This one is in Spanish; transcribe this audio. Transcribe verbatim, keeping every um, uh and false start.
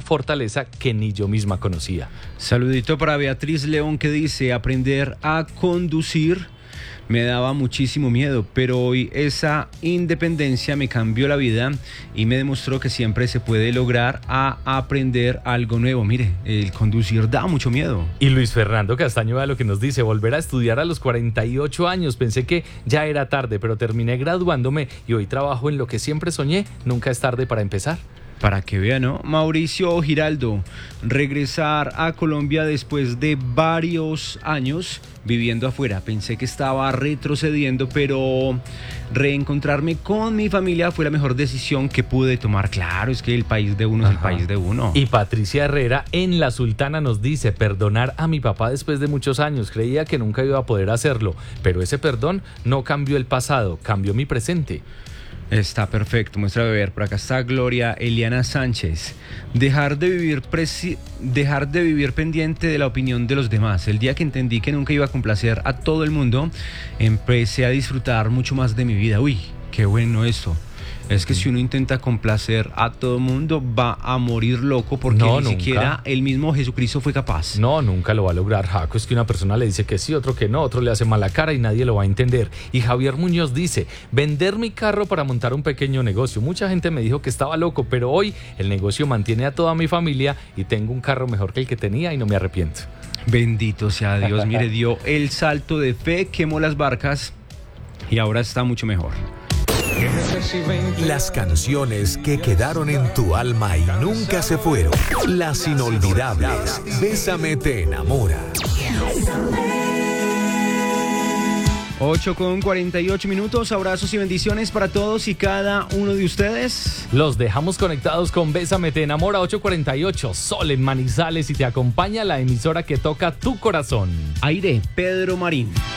fortaleza que ni yo misma conocía. Saludito para Beatriz León, que dice: aprender a conducir me daba muchísimo miedo, pero hoy esa independencia me cambió la vida y me demostró que siempre se puede lograr a aprender algo nuevo. Mire, el conducir da mucho miedo. Y Luis Fernando Castaño a lo que nos dice: volver a estudiar a los cuarenta y ocho años. Pensé que ya era tarde, pero terminé graduándome y hoy trabajo en lo que siempre soñé. Nunca es tarde para empezar. Para que vean, ¿no? Mauricio Giraldo: regresar a Colombia después de varios años viviendo afuera. Pensé que estaba retrocediendo, pero reencontrarme con mi familia fue la mejor decisión que pude tomar. Claro, es que el país de uno Ajá. es el país de uno. Y Patricia Herrera en La Sultana nos dice: perdonar a mi papá después de muchos años. Creía que nunca iba a poder hacerlo, pero ese perdón no cambió el pasado, cambió mi presente. Está perfecto, muestra de ver. Por acá está Gloria Eliana Sánchez: dejar de vivir presi- dejar de vivir pendiente de la opinión de los demás. El día que entendí que nunca iba a complacer a todo el mundo, empecé a disfrutar mucho más de mi vida. Uy, qué bueno eso. Es que si uno intenta complacer a todo el mundo, va a morir loco, porque no, ni nunca. siquiera el mismo Jesucristo fue capaz. No, nunca lo va a lograr, Jaco. Es que una persona le dice que sí, otro que no, otro le hace mala cara y nadie lo va a entender. Y Javier Muñoz dice: vender mi carro para montar un pequeño negocio. Mucha gente me dijo que estaba loco, pero hoy el negocio mantiene a toda mi familia y tengo un carro mejor que el que tenía y no me arrepiento. Bendito sea Dios. Mire, dio el salto de fe, quemó las barcas y ahora está mucho mejor. Las canciones que quedaron en tu alma y nunca se fueron. Las inolvidables. Bésame te enamora. ocho con cuarenta y ocho minutos. Abrazos y bendiciones para todos y cada uno de ustedes. Los dejamos conectados con Bésame te enamora. Ocho cuarenta y ocho, Sol en Manizales, y te acompaña la emisora que toca tu corazón. Aire, Pedro Marín.